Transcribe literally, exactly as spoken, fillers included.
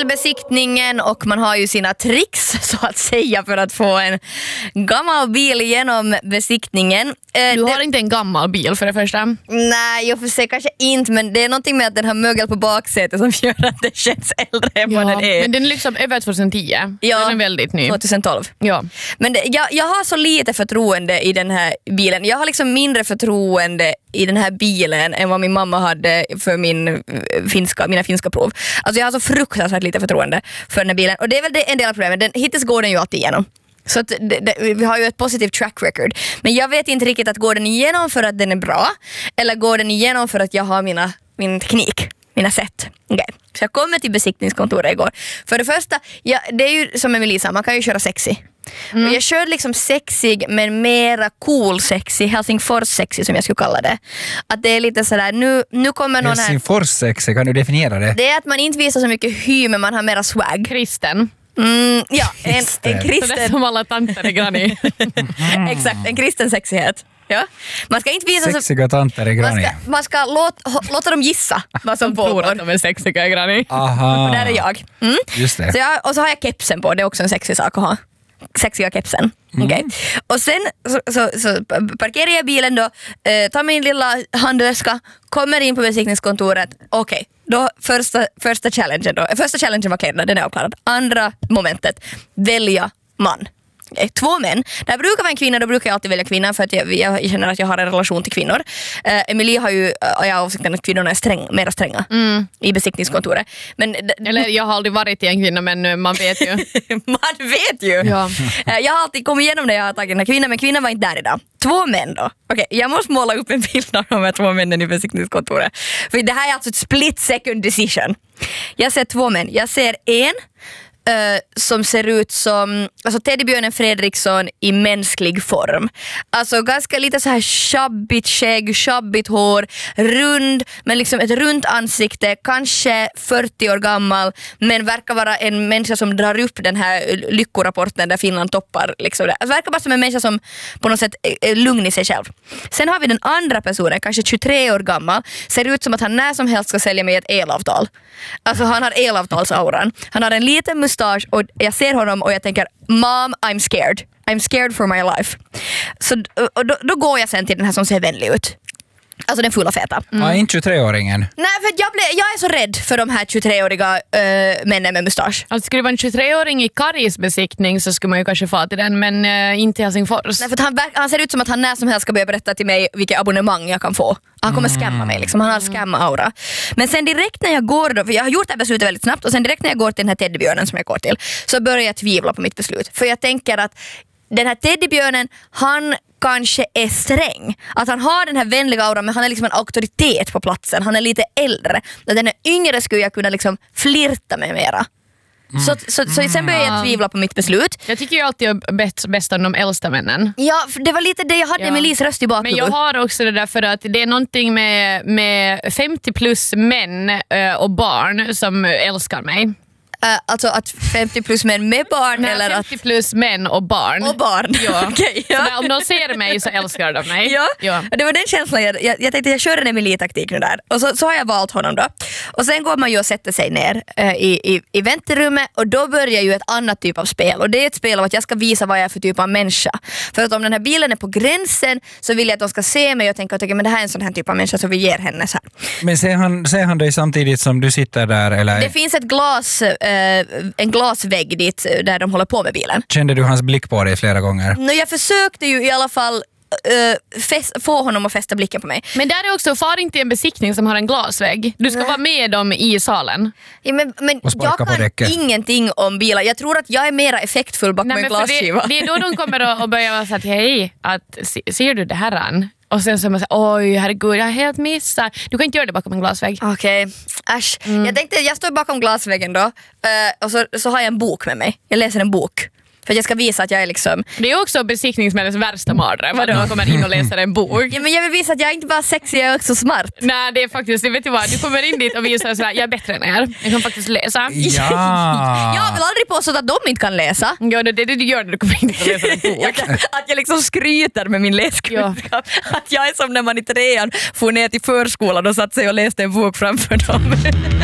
till besiktningen och man har ju sina tricks så att säga för att få en gammal bil genom besiktningen. Du har det... inte en gammal bil för det första? Nej, jag får säga kanske inte, men det är någonting med att den har mögel på baksätet som gör att det känns äldre än ja, vad den är. Men den är liksom över tjugohundratio. Ja, den är väldigt ny. tjugohundratolv. Ja. Men det, jag, jag har så lite förtroende i den här bilen. Jag har liksom mindre förtroende i den här bilen än vad min mamma hade för min finska, mina finska prov. Alltså jag har så fruktansvärt lite förtroende för den här bilen. Och det är väl det en del av problemet. Den, hittills går den ju alltid igenom. Så att det, det, vi har ju ett positivt track record. Men jag vet inte riktigt att går den igenom för att den är bra eller går den igenom för att jag har mina, min teknik, mina sätt. Okay. Så jag kommer till besiktningskontoret igår. För det första, ja, det är ju som med Melissa, man kan ju köra sexy. Mm. Och jag körde liksom sexig men mera cool sexy, Helsingfors sexy som jag skulle kalla det. Att det är lite sådär, nu, nu kommer någon här... Helsingfors sexy, kan du definiera det? Det är att man inte visar så mycket hy men man har mera swag. Kristen. Mm, ja, en, en kristen... Så det är som alla tanter i Granny. Mm. Exakt, en kristen sexighet. Ja. Man ska inte visa sexiga så... tanter i Granny. Man ska, man ska låta, låta dem gissa vad som pågår. Tror att de är sexiga i Granny. Aha. Och där är jag. Mm. Just det. Så jag. Och så har jag kepsen på, det är också en sexig sak att ha. Sexiga kepsen. Mm. Okay. Och sen så, så, så parkerar jag bilen då, eh, tar min lilla handväska, kommer in på besiktningskontoret. Okej, okay. Då första, första challengen då. Första challengen var kläderna, den är avklarad. Andra momentet, välja man. Okay. Två män. Där brukar vara en kvinna, då brukar jag alltid välja kvinnan för att jag, jag känner att jag har en relation till kvinnor. Uh, Emilie har ju, uh, jag har åsikten att kvinnorna är sträng, mer stränga mm. i besiktningskontoret. Men, Eller jag har aldrig varit i en kvinna, men man vet ju. Man vet ju. Ja. Uh, jag har alltid kommit igenom det, jag har tagit den här kvinnan, men kvinnan var inte där idag. Två män då. Okej, okay, jag måste måla upp en bild av de här två männen i besiktningskontoret. För det här är alltså ett split second decision. Jag ser två män. Jag ser en Uh, som ser ut som alltså teddybjörnen Fredriksson i mänsklig form. Alltså ganska lite så här shabbigt skägg, shabbigt hår, rund, men liksom ett runt ansikte, kanske fyrtio år gammal, men verkar vara en människa som drar upp den här lyckorapporten där Finland toppar. Liksom det. Alltså, verkar bara som en människa som på något sätt är lugn i sig själv. Sen har vi den andra personen, kanske tjugotre år gammal, ser ut som att han när som helst ska sälja mig ett elavtal. Alltså han har elavtalsauran. Han har en liten mustasch och jag ser honom och jag tänker, Mom, I'm scared. I'm scared for my life. Så och då, då går jag sen till den här som ser vänlig ut. Alltså den fulla feta. Mm. Ja, inte tjugotre-åringen. Nej, för jag, blev, jag är så rädd för de här tjugotre-åriga äh, männen med mustasch. Alltså skulle det vara en tjugotre-åring i Karis besiktning så skulle man ju kanske få till den, men äh, inte i Helsingfors. Nej, för att han, han ser ut som att han när som helst ska börja berätta till mig vilka abonnemang jag kan få. Han kommer mm. scamma mig, liksom. Han har scam-aura. Men sen direkt när jag går då, för jag har gjort det här beslutet väldigt snabbt, och sen direkt när jag går till den här teddybjörnen som jag går till, så börjar jag tvivla på mitt beslut. För jag tänker att den här teddybjörnen, han kanske är sträng. Att han har den här vänliga auran, men han är liksom en auktoritet på platsen. Han är lite äldre. Och den här yngre skulle jag kunna liksom flirta med mera. Mm. Så, så, så sen började jag tvivla på mitt beslut. Jag tycker ju alltid bäst, bäst om de äldsta männen. Ja, det var lite det jag hade ja. med Lis röst i bakhuvudet. Men jag har också det där för att det är någonting med, med femtio plus män och barn som älskar mig. Uh, alltså att femtio plus män med barn? Nej, eller femtio att... plus män och barn. Och barn, ja. Okay, ja. Så om de ser mig så älskar de mig. Ja, ja. Det var den känslan jag, jag, jag tänkte jag kör en Emilie-taktik nu där. Och så, så har jag valt honom då. Och sen går man ju och sätter sig ner uh, i, i, i väntrummet, och då börjar ju ett annat typ av spel. Och det är ett spel av att jag ska visa vad jag är för typ av människa. För att om den här bilen är på gränsen så vill jag att de ska se mig och tänka att men det här är en sån här typ av människa, så vi ger henne så här. Men ser han, ser han dig samtidigt som du sitter där? Eller? Det finns ett glas, uh, en glasvägg dit där de håller på med bilen. Kände du hans blick på dig flera gånger? No, jag försökte ju i alla fall uh, fäst, få honom att fästa blicken på mig. Men där är också, far inte en besiktning som har en glasvägg. Du ska Nej. vara med dem i salen. Ja, men men jag kan däcket. ingenting om bilar. Jag tror att jag är mera effektfull bakom en glasskiva. Det, det är då de kommer att börja vara så att hej, att, ser du det här an? Och sen så man säger, oj herregud, jag har helt missat. Du kan inte göra det bakom en glasvägg. Okej, okay. Äsch. Mm. Jag tänkte, jag står bakom glasväggen då. Uh, och så, så har jag en bok med mig. Jag läser en bok. För att jag ska visa att jag är liksom... Det är också besiktningsmännens värsta mardröm. Vadå? Man kommer in och läser en bok. Ja, men jag vill visa att jag är inte bara sexig, jag är också smart. Nej, det är faktiskt, det vet du vad. Du kommer in dit och visar sådär, jag är bättre än er. Jag kan faktiskt läsa. Ja. Jag har väl aldrig påstått att de inte kan läsa. Ja, det är det du gör när du kommer in och läser en bok. jag kan, att jag liksom skryter med min läskunskap. Ja. Att jag är som när man i trean får ner till förskolan och satt sig och läste en bok framför dem.